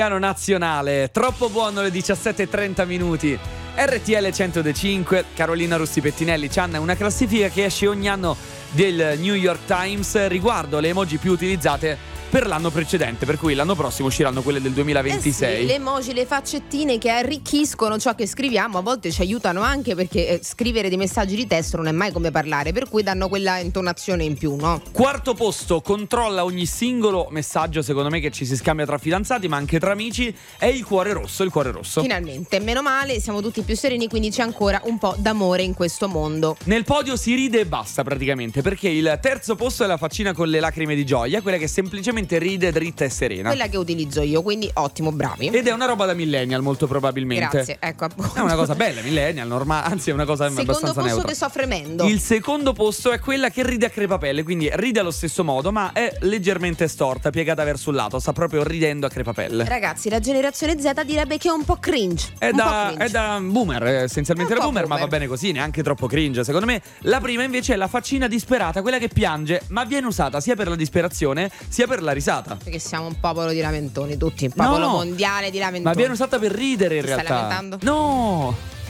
Piano nazionale, troppo buono le 17:30 minuti. RTL 105, Carolina Russi Pettinelli, Cianna, una classifica che esce ogni anno del New York Times riguardo le emoji più utilizzate per l'anno precedente, per cui l'anno prossimo usciranno quelle del 2026. Sì, le emoji, le faccettine che arricchiscono ciò che scriviamo, a volte ci aiutano anche perché scrivere dei messaggi di testo non è mai come parlare, per cui danno quella intonazione in più, no? Quarto posto, controlla ogni singolo messaggio, secondo me, che ci si scambia tra fidanzati, ma anche tra amici, è il cuore rosso, il cuore rosso. Finalmente, meno male, siamo tutti più sereni, quindi c'è ancora un po' d'amore in questo mondo. Nel podio si ride e basta praticamente, perché il terzo posto è la faccina con le lacrime di gioia, quella che semplicemente ride dritta e serena. Quella che utilizzo io, quindi ottimo, bravi. Ed è una roba da millennial, molto probabilmente. Grazie, ecco appunto. È una cosa bella, millennial, normale, anzi è una cosa Secondo abbastanza posto neutra. che sto fremendo. Il secondo posto è quella che ride a crepapelle, quindi ride allo stesso modo, ma è leggermente storta, piegata verso un lato, sta proprio ridendo a crepapelle. Ragazzi, la generazione Z direbbe che è un po' cringe. È da boomer, essenzialmente È un da po' boomer, ma va bene così, neanche troppo cringe. Secondo me la prima invece è la faccina disperata, quella che piange, ma viene usata sia per la disperazione sia per la risata. Perché siamo un popolo di lamentoni, tutti, un popolo mondiale di lamentoni. Ma viene usata per ridere in Ti realtà. stai lamentando? No!